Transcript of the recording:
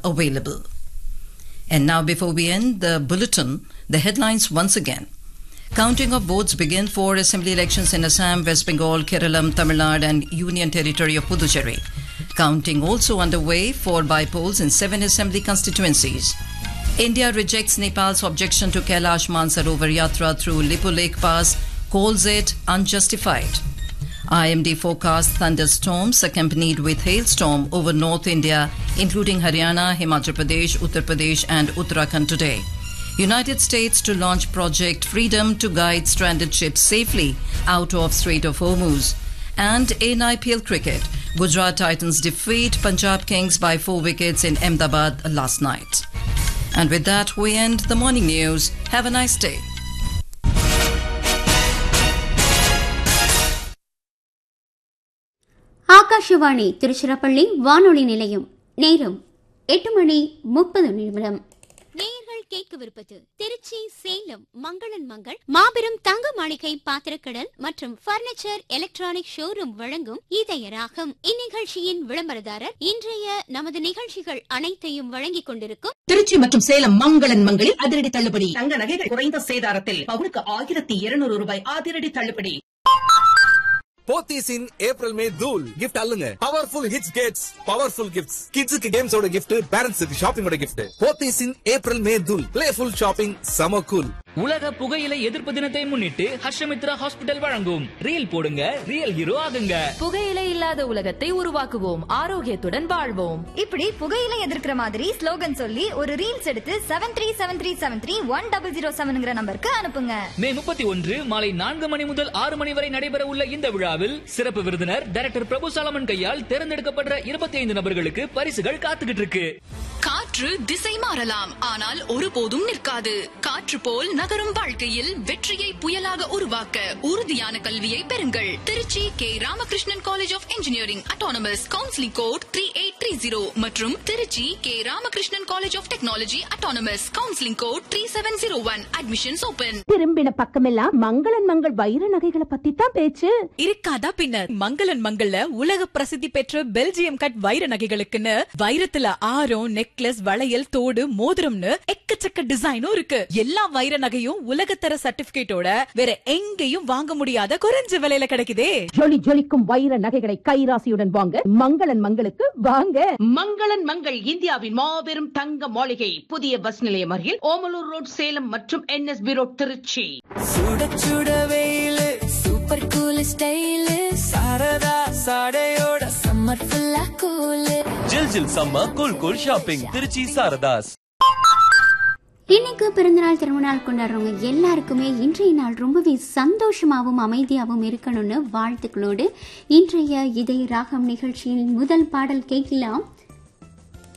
available. And now, before we end the bulletin, the headlines once again. Counting of votes begin for assembly elections in Assam, West Bengal, Kerala, Tamil Nadu and Union Territory of Puducherry. Counting also underway for by-polls in 7 assembly constituencies. India rejects Nepal's objection to Kailash Mansarovar Yatra through Lippo Lake Pass, calls it unjustified. IMD forecasts thunderstorms accompanied with hailstorm over North India, including Haryana, Himachal Pradesh, Uttar Pradesh and Uttarakhand today. United States to launch Project Freedom to guide stranded ships safely out of Strait of Hormuz. And in IPL cricket, Gujarat Titans defeat Punjab Kings by 4 wickets in Ahmedabad last night. And with that, we end the morning news. Have a nice day. Akashvani Tiruchirappalli வானொலி நிலையம். நேரம் 8:30. நேயர்கள் கேட்கவிருப்பது திருச்சி சேலம் மங்களன் மங்கள் மாபெரும் தங்க மாளிகை பாத்திரக்கடல் மற்றும் பர்னிச்சர் எலக்ட்ரானிக் ஷோரூம் வழங்கும் இதய ராகம். இந்நிகழ்ச்சியின் விளம்பரதாரர் இன்றைய நமது நிகழ்ச்சிகள் அனைத்தையும் வழங்கிக் கொண்டிருக்கும் திருச்சி மற்றும் சேலம் மங்களன் மங்களில் அதிரடி தள்ளுபடி. தங்க நகைகள் குறைந்த சேதாரத்தில் பவுனுக்கு 1200 ரூபாய் அதிரடி தள்ளுபடி. போத்தீஸ் இன் ஏப்ரல் மே தூள் gift அல்லுங்க. Powerful hits Gates powerful gifts. கிட்ஸுக்கு கேம்ஸோட கிஃப்ட், பேரண்ட்ஸுக்கு ஷாப்பிங்கோட கிஃப்ட். போத்தீஸ் இன் ஏப்ரல் மே தூள் பிளேஃபுல் ஷாப்பிங் சம கூல். உலக புகையிலை எதிர்ப்பு தினத்தை முன்னிட்டு ஹர்ஷமித்ரா ஹாஸ்பிடல் வழங்கும் ரீல் போடுங்க ரியல் ஹீரோ ஆகுங்க. புகையிலை இல்லாத உலகத்தை உருவாக்குவோம், ஆரோக்கியத்துடன் வாழ்வோம். இப்படி புகையிலை எதிர்க்கிற மாதிரி ஸ்லோகன் சொல்லி ஒரு ரீல்ஸ் எடுத்து 7373731007 நம்பருக்கு அனுப்புங்க. மே 31 மாலை 4 மணி முதல் 6 மணி வரை நடைபெற உள்ள இந்த விழாவில் சிறப்பு விருந்தினர் டைரக்டர் பிரபு சாலமன் கையால் தேர்ந்தெடுக்கப்படுற 25 நபர்களுக்கு பரிசுகள் காத்துக்கிட்டு இருக்கு. காற்று திசை மாறலாம், ஆனால் ஒருபோதும் நிற்காது. காற்று போல் நகரும் வாழ்க்கையில் வெற்றியை புயலாக உருவாக்க உறுதியான கல்வியை பெறுங்கள். Trichy K Ramakrishnan college of engineering autonomous, counselling code 3830 மற்றும் Trichy K Ramakrishnan college of technology autonomous, counselling code 3701. Admissions open. திரும்பின பக்கமெல்லாம் மங்களன் மங்கள் வைர நகைகளை பத்தி தான் பேச்சு. இருக்காதா பின்னர். மங்களன் மங்கள்ல உலக பிரசித்தி பெற்ற பெல்ஜியம் கட் வைர நகைகளுக்குன்னு வைரத்துல ஆரம், நெக்லஸ், வளையல், தோடு, மோதிரம்னு எக்கச்சக்க டிசைனும் இருக்கு. எல்லா வைர நகையும் உலகத்தர சர்டிபிகேட்டோட வேற எங்கேயும் வாங்க முடியாத குறைஞ்ச விலையில கிடைக்குதே. ஜொலி ஜொலிக்கும் வைர நகைகளை கைராசியுடன் வாங்க மங்களன் மங்களுக்கு வாங்க. மங்களன் மங்கள் இந்தியாவின் மாபெரும் தங்க மாளிகை, புதிய பஸ் நிலையம் அருகில் ஓமலூர் ரோட், சேலம் மற்றும் NSB ரோட், திருச்சி. சுட சுட வெயிலு, super cool style, Saradha சாடையோட summer ஃபுல்லா கூலு. ஜில் ஜில் summer cool cool shopping Trichy Saradhas. இன்னைக்கு பிறந்தநாள் திருமணநாள் கொண்டாடுறவங்க எல்லாருக்குமே இன்றைய நாள் ரொம்பவே சந்தோஷமாகவும் அமைதியாகவும் இருக்கணும்னு வாழ்த்துக்களோடு இன்றைய இதய ராகம் நிகழ்ச்சியின் முதல் பாடல் கேட்கலாம்.